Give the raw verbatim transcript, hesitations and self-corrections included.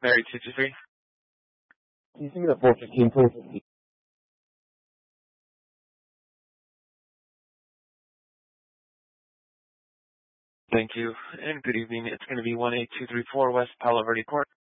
Mary two two three. Can you send me that four fifteen, please? Thank you, and good evening. It's going to be one eight two three four West Palo Verde Court.